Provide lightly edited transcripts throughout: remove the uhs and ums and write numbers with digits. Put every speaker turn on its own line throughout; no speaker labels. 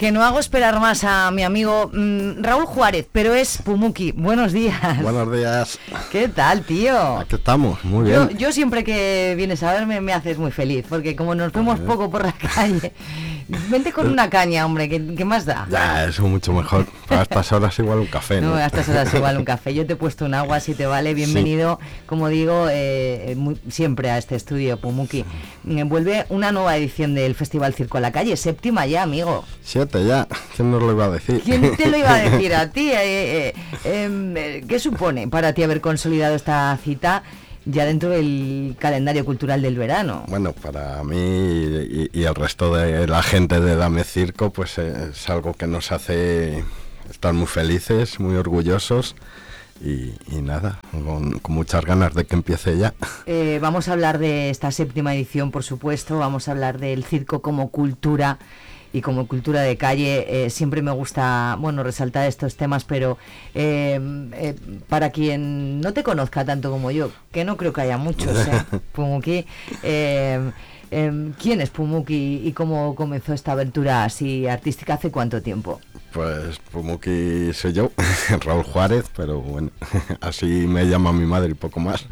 que no hago esperar más a mi amigo Raúl Juárez, pero es Pumuki. Buenos días.
Buenos días.
¿Qué tal, tío?
Aquí estamos, muy bien.
Yo siempre que vienes a verme me haces muy feliz, porque como nos vemos poco por la calle, vente con una caña, hombre, ¿qué más da?
Ya, eso mucho mejor. A estas horas igual un café, ¿no?
No, a estas horas igual un café. Yo te he puesto un agua, si te vale. Bienvenido, sí. Como digo, siempre a este estudio, Pumuki. Vuelve una nueva edición del Festival Circo a la Calle, 7ª ya, amigo.
7 ya, ¿quién nos lo iba a decir?
¿Quién te lo iba a decir a ti? ¿Qué supone para ti haber consolidado esta cita ya dentro del calendario cultural del verano?
Bueno, para mí y el resto de la gente de Dame Circo, pues es algo que nos hace estar muy felices, muy orgullosos. Y nada, con muchas ganas de que empiece ya.
Vamos a hablar de esta 7ª edición, por supuesto. Vamos a hablar del circo como cultura y como cultura de calle. Siempre me gusta, resaltar estos temas, pero para quien no te conozca tanto como yo, que no creo que haya muchos, Pumuki, ¿quién es Pumuki y cómo comenzó esta aventura así artística? ¿Hace cuánto tiempo?
Pues Pumuki soy yo, Raúl Juárez, pero bueno, así me llama mi madre y poco más.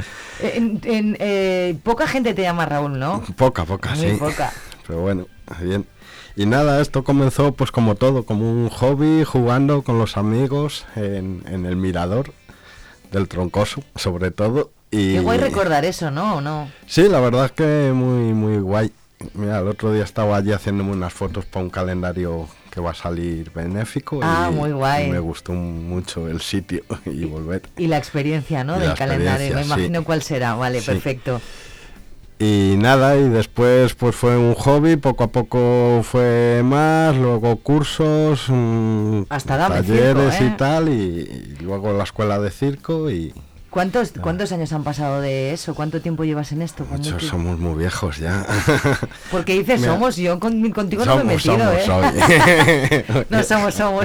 Poca gente te llama Raúl, ¿no?
Poca,
muy
sí.
Poca.
Pero bueno, bien. Y nada, esto comenzó pues como todo, como un hobby, jugando con los amigos en el mirador del Troncoso, sobre todo. Y
qué guay recordar eso, ¿no?
Sí, la verdad es que muy, muy guay. Mira, el otro día estaba allí haciéndome unas fotos para un calendario que va a salir benéfico.
Muy guay.
Y me gustó mucho el sitio y volver.
Y la experiencia, ¿no? Del calendario, me imagino cuál será, vale, sí. Perfecto.
Y nada, y después pues fue un hobby, poco a poco fue más, luego cursos,
hasta Dame
talleres
Circo,
y tal, y luego la escuela de circo y...
¿Cuántos años han pasado de eso? ¿Cuánto tiempo llevas en esto?
Muchos, somos muy viejos ya.
Porque dices mira, somos, yo contigo no me he metido, No, somos.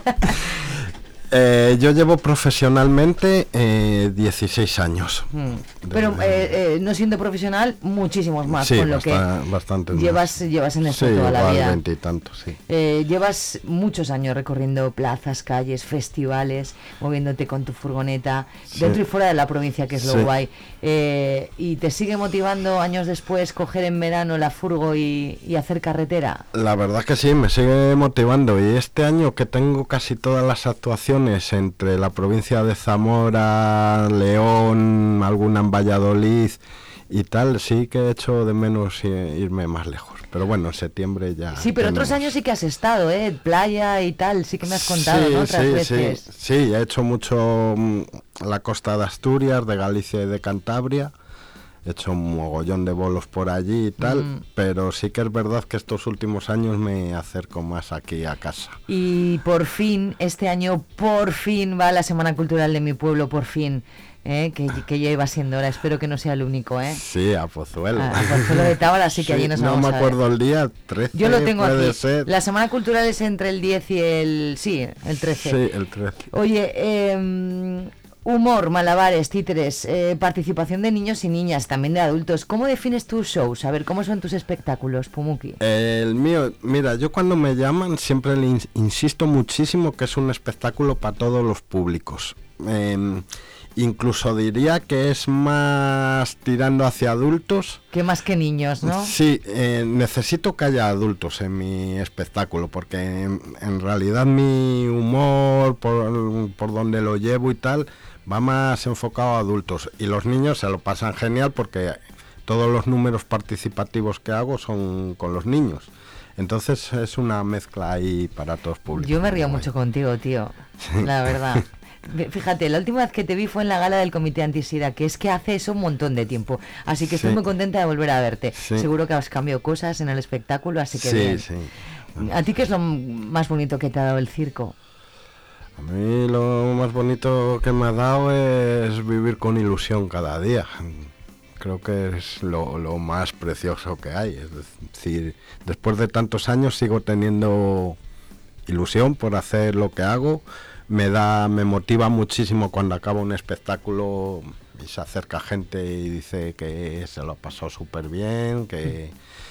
Yo llevo profesionalmente 16 años.
Pero no siendo profesional, muchísimos más,
sí,
con lo que
bastante
llevas en esto toda la vida.
20 y tantos, sí.
Llevas muchos años recorriendo plazas, calles, festivales, moviéndote con tu furgoneta, dentro y fuera de la provincia, que es lo guay. ¿Y te sigue motivando años después coger en verano la furgo y hacer carretera?
La verdad que sí, me sigue motivando. Y este año que tengo casi todas las actuaciones entre la provincia de Zamora, León, alguna en Valladolid y tal, sí que he hecho de menos irme más lejos. Pero bueno, en septiembre ya...
Sí, pero otros años sí que has estado, playa y tal, sí que me has contado, ¿no? Otras veces.
Sí, he hecho mucho la costa de Asturias, de Galicia y de Cantabria. He hecho un mogollón de bolos por allí y tal, pero sí que es verdad que estos últimos años me acerco más aquí a casa.
Y por fin, este año, por fin va la Semana Cultural de mi pueblo, por fin, que ya iba siendo hora. Espero que no sea el único,
Sí, a Pozuelo.
A Pozuelo de Tábara, así que allí nos vamos a ver.
No me acuerdo el día, 13.
Yo lo tengo aquí.
Ser.
La Semana Cultural es entre el 10 y el 13.
Sí, el 13.
Oye, humor, malabares, títeres, participación de niños y niñas, también de adultos. ¿Cómo defines tus shows? A ver, ¿cómo son tus espectáculos, Pumuki?
El mío, mira, yo cuando me llaman siempre le insisto muchísimo que es un espectáculo para todos los públicos. Incluso diría que es más tirando hacia adultos.
Que más que niños, ¿no?
Sí, necesito que haya adultos en mi espectáculo, porque en realidad mi humor, por donde lo llevo y tal, va más enfocado a adultos. Y los niños se lo pasan genial porque todos los números participativos que hago son con los niños. Entonces es una mezcla ahí para todos públicos.
Yo me río mucho contigo, tío, la verdad. Fíjate, la última vez que te vi fue en la gala del Comité Antisida, que es que hace eso un montón de tiempo, así que estoy muy contenta de volver a verte. Seguro que has cambiado cosas en el espectáculo, así que bien. ¿A ti qué es lo más bonito que te ha dado el circo?
A mí lo más bonito que me ha dado es vivir con ilusión cada día. Creo que es lo más precioso que hay, es decir, después de tantos años sigo teniendo ilusión por hacer lo que hago. Me motiva muchísimo cuando acaba un espectáculo y se acerca gente y dice que se lo ha pasado súper bien, que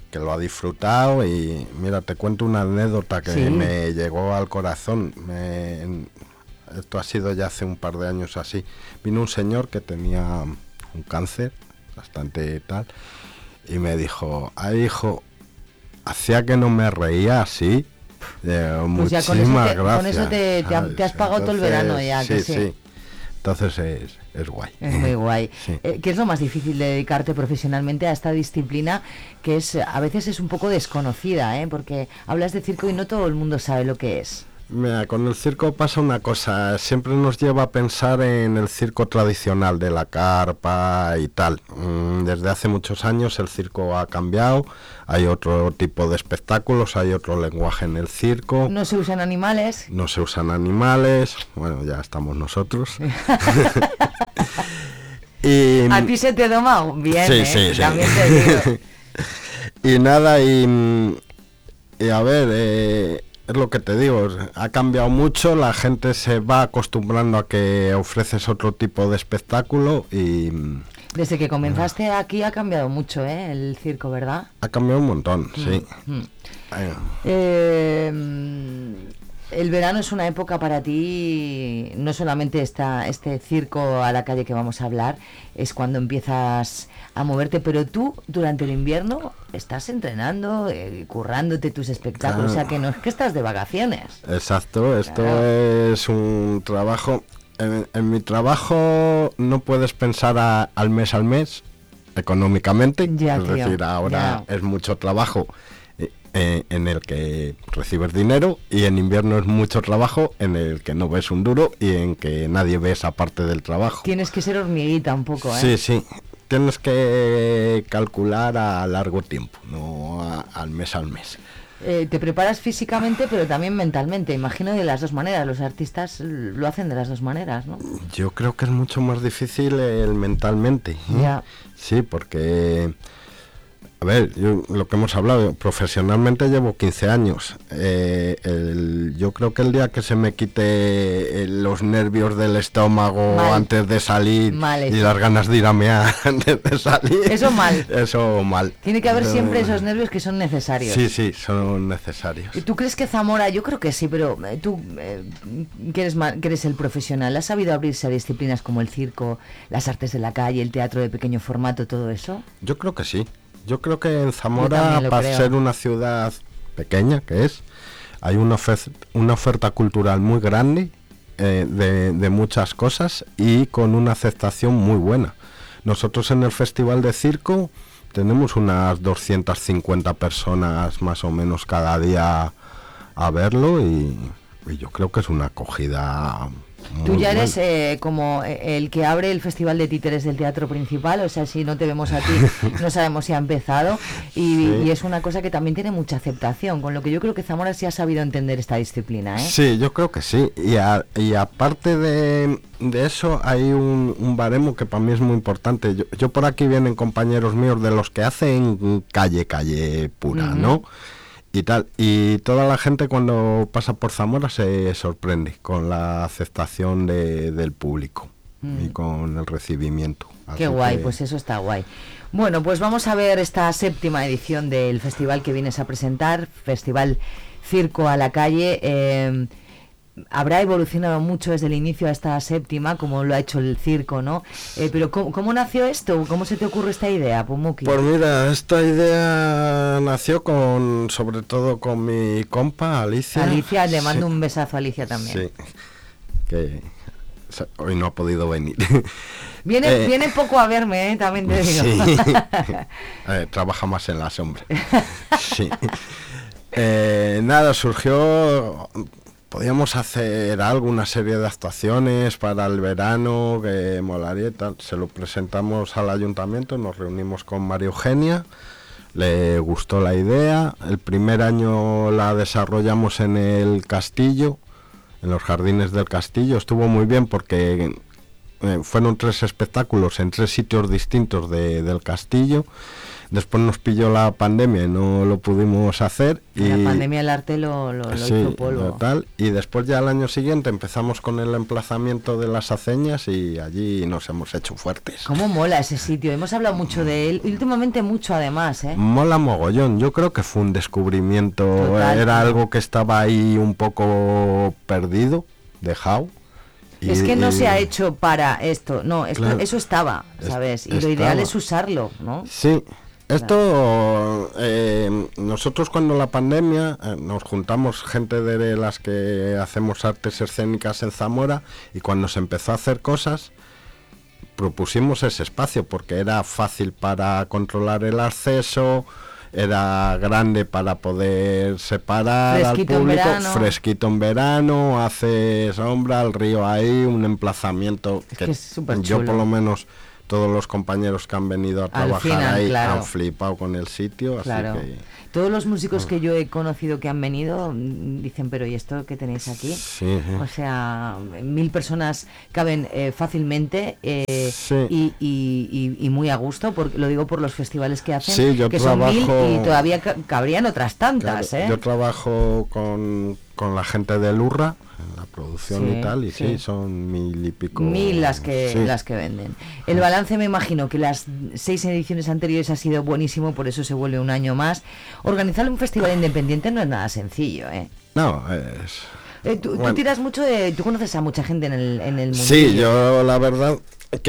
que lo ha disfrutado. Y mira, te cuento una anécdota que
Sí.
me llegó al corazón. Esto ha sido ya hace un par de años así. Vino un señor que tenía un cáncer bastante tal y me dijo: ay, hijo, hacía que no me reía así.
Pues ya
Muchísimas gracias.
con eso te has pagado todo el verano ya.
Sí,
que sí.
sí. Entonces es guay.
Es muy guay.
Sí.
¿Qué es lo más difícil de dedicarte profesionalmente a esta disciplina que a veces es un poco desconocida, porque hablas de circo y no todo el mundo sabe lo que es?
Mira, con el circo pasa una cosa, siempre nos lleva a pensar en el circo tradicional de la carpa y tal. Desde hace muchos años el circo ha cambiado, hay otro tipo de espectáculos, hay otro lenguaje en el circo.
No se usan animales.
No se usan animales, bueno, ya estamos nosotros. Y,
¿A ti se te doma? Bien,
sí, sí, sí.
También te digo.
Y nada, y a ver, es lo que te digo, ha cambiado mucho, la gente se va acostumbrando a que ofreces otro tipo de espectáculo y
Desde que comenzaste aquí ha cambiado mucho, el circo, ¿verdad?
ha cambiado un montón, sí.
El verano es una época para ti, no solamente este circo a la calle que vamos a hablar, es cuando empiezas a moverte, pero tú durante el invierno estás entrenando, currándote tus espectáculos,
Claro.
o sea que no es que estás de vacaciones.
Exacto, esto
Claro.
es un trabajo. En mi trabajo no puedes pensar al mes económicamente,
Ya,
es
tío,
decir, ahora
ya.
es mucho trabajo en el que recibes dinero, y en invierno es mucho trabajo en el que no ves un duro y en que nadie ve esa parte del trabajo.
Tienes que ser hormiguita un poco,
Sí, sí, tienes que calcular a largo tiempo, no al mes.
Te preparas físicamente, pero también mentalmente. Imagino de las dos maneras. Los artistas lo hacen de las dos maneras, ¿no?
Yo creo que es mucho más difícil el mentalmente, ¿eh?
Ya.
Sí, porque, a ver, lo que hemos hablado, profesionalmente llevo 15 años. Yo creo que el día que se me quite los nervios del estómago
Mal.
antes de salir
Mal
y
eso.
las ganas de ir a mear antes de salir...
Eso mal.
Eso mal.
Tiene que haber
Eso-
siempre esos nervios que son necesarios.
Sí, sí, son necesarios.
¿Y tú crees que Zamora, yo creo que sí, pero tú que eres el profesional, ¿has sabido abrirse a disciplinas como el circo, las artes de la calle, el teatro de pequeño formato, todo eso?
Yo creo que sí. Yo creo que en
Yo
Zamora,
también lo
para
creo.
ser una ciudad pequeña que es, hay una oferta cultural muy grande, de muchas cosas, y con una aceptación muy buena. Nosotros en el Festival de Circo tenemos unas 250 personas más o menos cada día a verlo, y yo creo que es una acogida
Tú
muy
ya eres
buena.
como el que abre el Festival de Títeres del Teatro Principal, o sea, si no te vemos a ti, no sabemos si ha empezado,
Sí.
y es una cosa que también tiene mucha aceptación, con lo que yo creo que Zamora sí ha sabido entender esta disciplina, ¿eh?
Sí, yo creo que sí. Y aparte de eso, hay un baremo que para mí es muy importante. Yo por aquí vienen compañeros míos de los que hacen calle pura,
Ujú.
¿no? Y tal. Y toda la gente cuando pasa por Zamora se sorprende con la aceptación del público y con el recibimiento.
Qué
Así
guay,
que-
pues eso está guay. Bueno, pues vamos a ver esta 7ª edición del festival que vienes a presentar, Festival Circo a la Calle. Habrá evolucionado mucho desde el inicio a esta 7ª, como lo ha hecho el circo, ¿no? Pero ¿cómo nació esto? ¿Cómo se te ocurre esta idea, Pumuki?
Pues mira, esta idea nació sobre todo con mi compa Alicia.
Alicia, le mando
Sí.
un besazo a Alicia también.
Sí, que hoy no ha podido venir.
Viene poco a verme, también te digo.
Sí. Trabaja más en la sombra. Sí. Nada, surgió, podíamos hacer alguna serie de actuaciones para el verano que molaría y tal. Se lo presentamos al ayuntamiento, nos reunimos con María Eugenia, le gustó la idea. El primer año la desarrollamos en el castillo, en los jardines del castillo. Estuvo muy bien porque fueron 3 espectáculos en 3 sitios distintos del castillo. Después nos pilló la pandemia y no lo pudimos hacer.
Y la pandemia el arte lo
sí,
hizo polvo.
Total. Y después ya al año siguiente empezamos con el emplazamiento de las Aceñas y allí nos hemos hecho fuertes.
¿Cómo mola ese sitio? Hemos hablado mucho de él, y últimamente mucho además, ¿eh?
Mola mogollón, yo creo que fue un descubrimiento,
Total.
Era algo que estaba ahí un poco perdido, dejado.
Es que no se ha hecho para esto, no,
claro,
eso estaba, ¿sabes? Y lo
estaba.
ideal es usarlo, ¿no?
Sí, esto, nosotros cuando la pandemia nos juntamos gente de las que hacemos artes escénicas en Zamora y cuando se empezó a hacer cosas propusimos ese espacio porque era fácil para controlar el acceso, era grande para poder separar
fresquito
al público,
en verano.
fresquito en verano, hace sombra, el río ahí, un emplazamiento
que es súper
yo
chulo.
por lo menos todos los compañeros que han venido a trabajar
Alucinan,
ahí
claro.
han flipado con el sitio,
Claro.
así que...
Todos los músicos que yo he conocido que han venido dicen, pero ¿y esto que tenéis aquí?
Sí,
O sea, 1000 personas caben fácilmente
sí.
y muy a gusto, porque lo digo por los festivales que hacen,
Sí, yo
que son 1000
trabajo-
y todavía cabrían otras tantas,
Claro,
¿eh?
yo trabajo con la gente de Lurra en la producción
Sí,
y tal, y sí,
sí.
son 1000 y pico.
1000 las que
sí.
venden. El balance, me imagino que las 6 ediciones anteriores ha sido buenísimo, por eso se vuelve un año más. Organizar un festival independiente no es nada sencillo, ¿eh?
No, es...
Tú
bueno.
tiras mucho de... Tú conoces a mucha gente en el mundo.
Sí, yo la verdad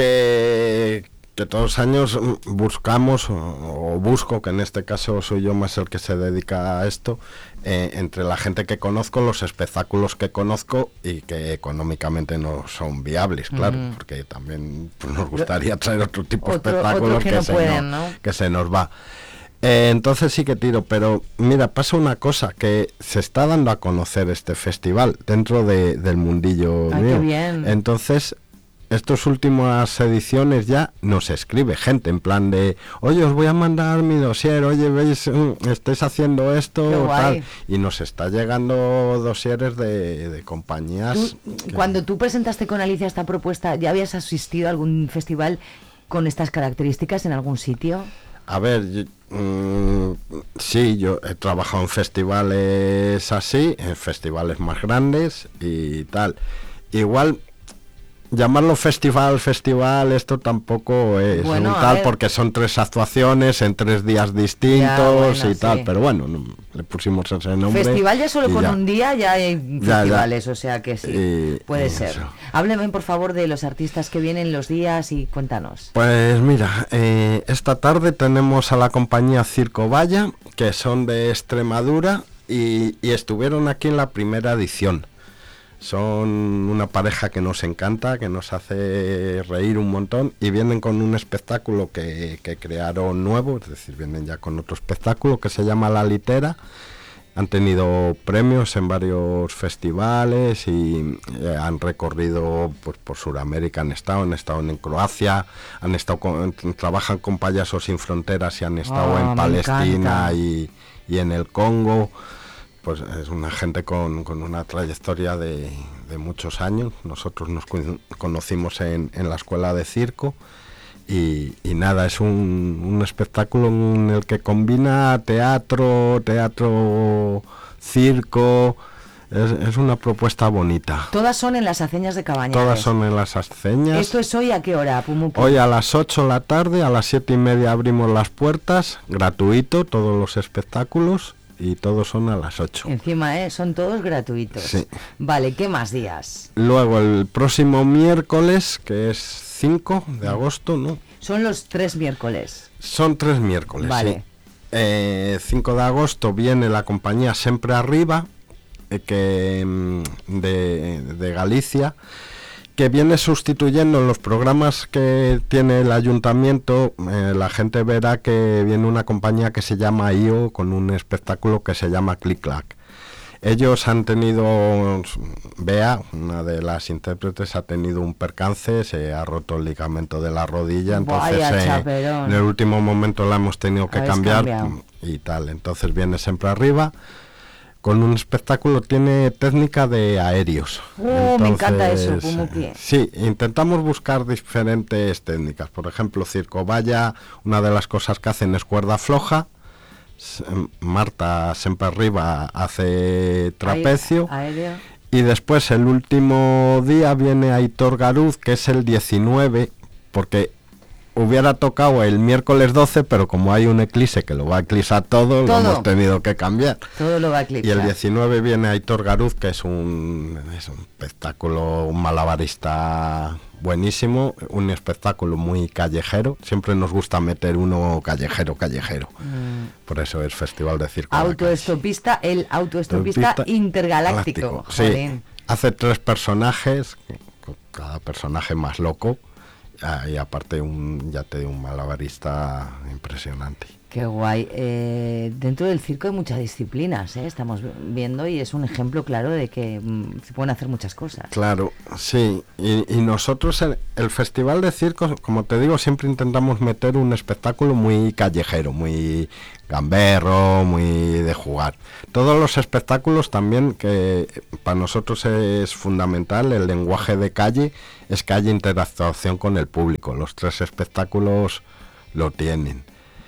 que todos los años buscamos o busco, que en este caso soy yo más el que se dedica a esto, entre la gente que conozco, los espectáculos que conozco y que económicamente no son viables, claro, porque también pues, nos gustaría traer otro tipo de espectáculos
que no pueden, ¿no?
que se nos va. Entonces sí que tiro, pero mira, pasa una cosa, que se está dando a conocer este festival dentro del mundillo
Ay,
mío.
qué bien.
Entonces, estas últimas ediciones ya nos escribe gente en plan de, oye, os voy a mandar mi dossier, oye, veis, estáis haciendo esto,
Qué guay.
tal, y nos está llegando dosieres de compañías.
Cuando tú presentaste con Alicia esta propuesta, ¿ya habías asistido a algún festival con estas características en algún sitio?
A ver, sí, yo he trabajado en festivales así, en festivales más grandes y tal. Igual, llamarlo festival, esto tampoco es
Bueno,
un
a
tal,
ver.
porque son 3 actuaciones en 3 días distintos
Ya, bueno,
y tal,
sí.
pero bueno, le pusimos ese nombre.
Festival ya solo
y
con
ya.
un día ya hay
Ya,
festivales, o sea que sí, puede
y
ser.
eso.
Hábleme por favor de los artistas que vienen, los días y cuéntanos.
Pues mira, esta tarde tenemos a la compañía Circo Valla, que son de Extremadura y estuvieron aquí en la primera edición. Son una pareja que nos encanta, que nos hace reír un montón y vienen con un espectáculo que crearon nuevo, es decir, vienen ya con otro espectáculo que se llama La Litera. Han tenido premios en varios festivales y han recorrido pues, por Sudamérica, han estado en Croacia, trabajan con Payasos Sin Fronteras y han estado en
me
Palestina
encanta.
y en el Congo. Pues es una gente con una trayectoria de muchos años. Nosotros nos conocimos en la escuela de circo y nada, es un espectáculo en el que combina teatro, circo. Es una propuesta bonita.
Todas son en las Aceñas de Cabañales.
Todas son en las Aceñas.
¿Esto es hoy a qué hora, Pumupu?
Hoy a las 8 de la tarde, a las 7:30 abrimos las puertas, gratuito, todos los espectáculos. Y todos son a las 8.
Encima, son todos gratuitos.
Sí.
Vale, ¿qué más días?
Luego el próximo miércoles, que es 5 de agosto, ¿no?
Son los 3 miércoles.
Son 3 miércoles,
Vale.
sí. 5 de agosto viene la compañía Siempre Arriba, de Galicia, que viene sustituyendo en los programas que tiene el ayuntamiento. La gente verá que viene una compañía que se llama IO con un espectáculo que se llama Click Clack. Ellos han tenido, Bea, una de las intérpretes, ha tenido un percance, se ha roto el ligamento de la rodilla, entonces
Vaya chaperón.
en el último momento la hemos tenido que
Habéis
cambiar
cambiado.
y tal. Entonces viene Siempre Arriba con un espectáculo tiene técnica de aéreos.
Me encanta eso, Pumuki.
Sí, intentamos buscar diferentes técnicas. Por ejemplo, Circo Valla, una de las cosas que hacen es cuerda floja. Marta Semperriba hace trapecio.
Aéreo.
Y después el último día viene Aitor Garuz, que es el 19, porque hubiera tocado el miércoles 12, pero como hay un eclipse que lo va a eclipsar todo, lo hemos tenido que cambiar.
Todo lo va a eclipsar.
Y el 19 viene Aitor Garuz, que es un espectáculo, un malabarista buenísimo, un espectáculo muy callejero. Siempre nos gusta meter uno callejero. Por eso es Festival de Circo.
Autoestopista, el autoestopista intergaláctico.
Sí, hace 3 personajes, cada personaje más loco. Y aparte un malabarista impresionante.
Qué guay. Dentro del circo hay muchas disciplinas, estamos viendo, y es un ejemplo claro de que se pueden hacer muchas cosas.
Claro, sí. Y nosotros el Festival de Circo, como te digo, siempre intentamos meter un espectáculo muy callejero, muy gamberro, muy de jugar. Todos los espectáculos también, que para nosotros es fundamental, el lenguaje de calle, es que haya interactuación con el público. Los 3 espectáculos lo tienen.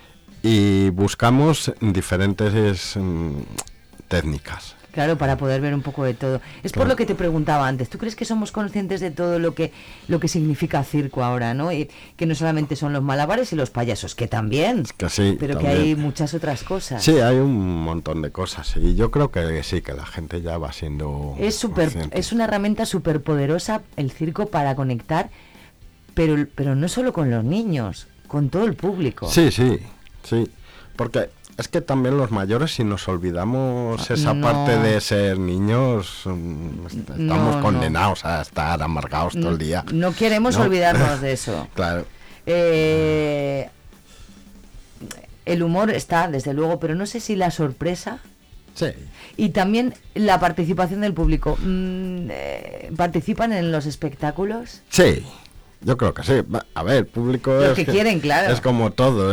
Y buscamos diferentes técnicas.
Claro, para poder ver un poco de todo. Es por lo que te preguntaba antes. ¿Tú crees que somos conscientes de todo lo que significa circo ahora, no? Y que no solamente son los malabares y los payasos, que también,
que sí,
pero
también.
Que hay muchas otras cosas.
Sí, hay un montón de cosas. Y yo creo que sí, que la gente ya va siendo
es una herramienta súper poderosa el circo para conectar, pero no solo con los niños, con todo el público.
Sí, porque es que también los mayores, si nos olvidamos esa parte de ser niños, estamos condenados a estar amargados todo el día.
No queremos olvidarnos de eso.
Claro.
El humor está, desde luego, pero no sé si la sorpresa.
Sí.
Y también la participación del público. ¿Participan en los espectáculos?
Sí. Yo creo que sí. A ver, el público
los que quieren, claro.
Es como todo,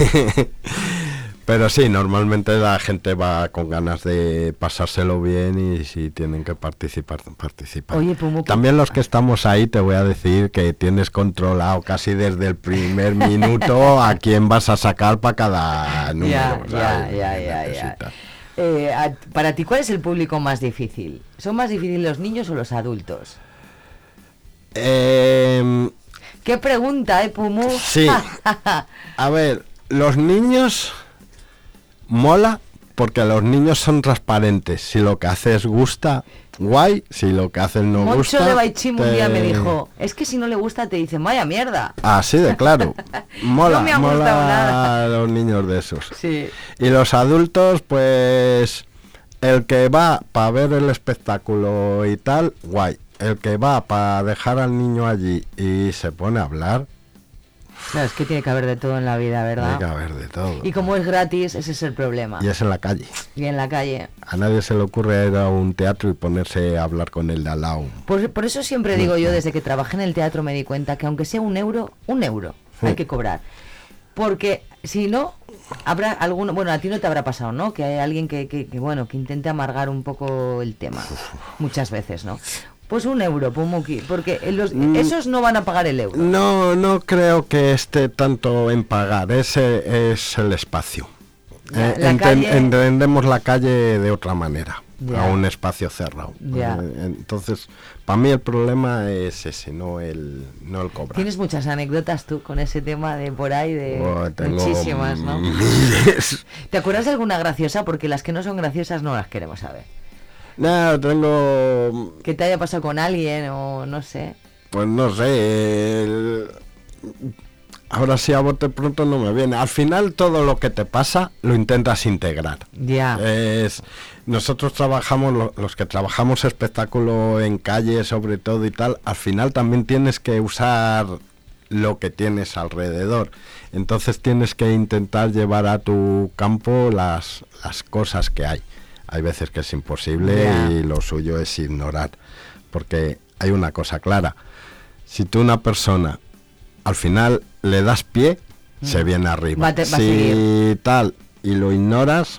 Pero sí, normalmente la gente va con ganas de pasárselo bien, y si tienen que participar, participan.
Oye, Pumuki,
también los que estamos ahí, te voy a decir que tienes controlado casi desde el primer minuto a quién vas a sacar para cada número.
Ya. Para ti, ¿cuál es el público más difícil? ¿Son más difíciles los niños o los adultos? ¿Qué pregunta, Pumu?
Sí. A ver, los niños mola porque los niños son transparentes. Si lo que haces gusta, guay. Si lo que haces no gusta...
Moncho de Baichim un día me dijo, es que si no le gusta te dicen, vaya mierda.
Así de claro. Mola,
no me ha gustado nada.
A los niños de esos.
Sí.
Y los adultos, pues... El que va para ver el espectáculo y tal, guay. El que va para dejar al niño allí y se pone a hablar...
Claro, es que tiene que haber de todo en la vida, ¿verdad?
Tiene que haber de todo.
Y como es gratis, ese es el problema.
Y es en la calle.
Y en la calle.
A nadie se le ocurre ir a un teatro y ponerse a hablar con el de al lado.
Por eso siempre digo yo, desde que trabajé en el teatro me di cuenta que aunque sea un euro, sí, hay que cobrar. Porque si no, habrá alguno... Bueno, a ti no te habrá pasado, ¿no? Que hay alguien que intente amargar un poco el tema. Muchas veces, ¿no? Pues un euro, Pumuki, porque esos no van a pagar el euro.
No creo que esté tanto en pagar, ese es el espacio. Entendemos la calle de otra manera, a un espacio cerrado. Entonces, para mí el problema es ese, no el cobrar.
Tienes muchas anécdotas tú con ese tema de por ahí,
tengo
muchísimas, ¿no? ¿Te acuerdas de alguna graciosa? Porque las que no son graciosas no las queremos saber.
No, tengo...
¿Que te haya pasado con alguien o no sé?
Pues no sé. Ahora sí a bote pronto no me viene. Al final todo lo que te pasa lo intentas integrar.
Ya.
Nosotros trabajamos, los que trabajamos espectáculo en calle sobre todo y tal, al final también tienes que usar lo que tienes alrededor. Entonces tienes que intentar llevar a tu campo las cosas que hay. Hay veces que es imposible y lo suyo es ignorar, porque hay una cosa clara. Si tú a una persona al final le das pie, se viene arriba.
Va a seguir.
Tal y lo ignoras,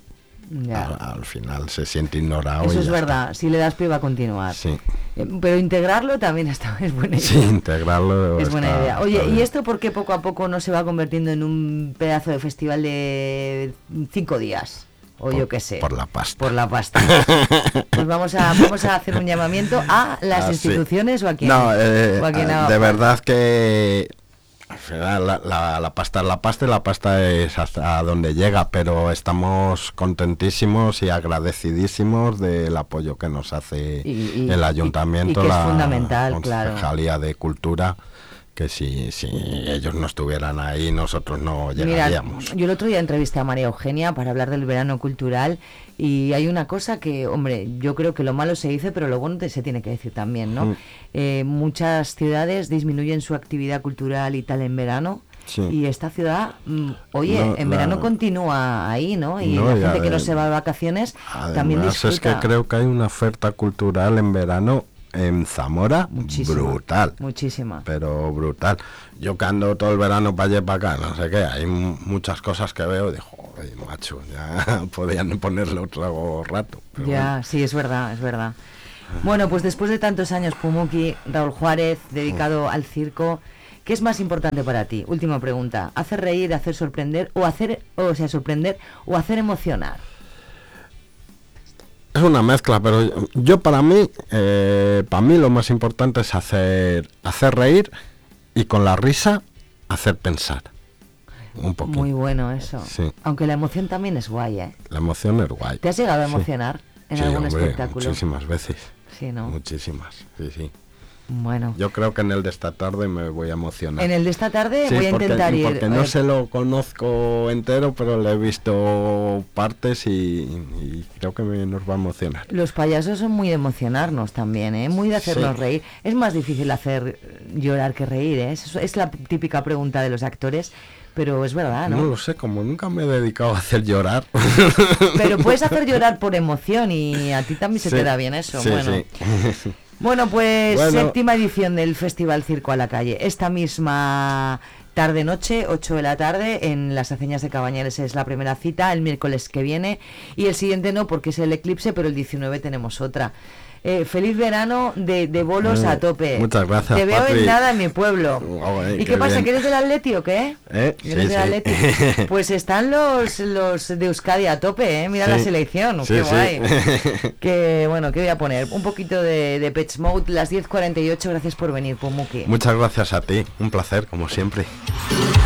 al final se siente ignorado.
Eso es
ya
verdad, si le das pie va a continuar.
Sí.
Pero integrarlo también es buena idea.
Sí, integrarlo
es buena idea. Oye,
está
¿y
bien.
esto por qué poco a poco no se va convirtiendo en un pedazo de festival de 5 días? O yo qué sé.
Por la pasta.
Por la pasta. Pues vamos a hacer un llamamiento a las instituciones
sí.
o a quién.
No,
o a quién
de verdad que al final la pasta es la pasta y la pasta es hasta donde llega, pero estamos contentísimos y agradecidísimos del apoyo que nos hace el ayuntamiento,
y que es fundamental,
Concejalía de Cultura, que si ellos no estuvieran ahí nosotros no llegaríamos.
Mira, yo el otro día entrevisté a María Eugenia para hablar del verano cultural y hay una cosa que, hombre, yo creo que lo malo se dice, pero lo bueno se tiene que decir también, ¿no? Muchas ciudades disminuyen su actividad cultural y tal en verano.
Sí.
Y esta ciudad, en verano continúa ahí, ¿no? Y
no,
la gente que no se va de vacaciones también disfruta.
Es que creo que hay una oferta cultural en verano en Zamora brutal.
Muchísima.
Pero brutal. Yo que ando todo el verano para allá y para acá, no sé qué, hay muchas cosas que veo y digo, joder, macho, ya podían ponerle otro rato. Pero
ya,
bueno.
Sí, es verdad, es verdad. Bueno, pues después de tantos años, Pumuki, Raúl Juárez, dedicado al circo, ¿qué es más importante para ti? Última pregunta. ¿Hacer reír, hacer sorprender sorprender o hacer emocionar?
Es una mezcla, pero yo para mí lo más importante es hacer reír y con la risa hacer pensar. Un poquito.
Muy bueno eso.
Sí.
Aunque la emoción también es guay, ¿eh?
La emoción es guay.
¿Te has llegado a emocionar en algún espectáculo?
Muchísimas veces.
Sí, ¿no?
Muchísimas, sí.
Bueno.
Yo creo que en el de esta tarde me voy a emocionar.
En el de esta tarde voy a intentar ir.
Porque no se lo conozco entero, pero le he visto partes y creo que nos va a emocionar.
Los payasos son muy de emocionarnos también, ¿eh? Muy de hacernos reír. Es más difícil hacer llorar que reír, ¿eh? Es la típica pregunta de los actores, pero es verdad, ¿no?
No lo sé, como nunca me he dedicado a hacer llorar.
Pero puedes hacer llorar por emoción y a ti también se te da bien eso.
Sí,
bueno.
Sí.
Bueno, pues séptima edición del Festival Circo a la Calle. Esta misma tarde-noche, 8 de la tarde, en las Aceñas de Cabañales es la primera cita, el miércoles que viene, y el siguiente no, porque es el eclipse, pero el 19 tenemos otra. Feliz verano de bolos a tope.
Muchas gracias,
Te veo
Patri.
en nada en mi pueblo. ¿Y qué pasa?
Bien.
¿Que eres del Atleti o qué? ¿Eres del Atleti? Pues están los de Euskadi a tope, ¿eh? Mira la selección, qué guay. Que bueno, ¿qué voy a poner? Un poquito de Pitch Mode, las 10:48. Gracias por venir, Pumuki.
Muchas gracias a ti, un placer, como siempre.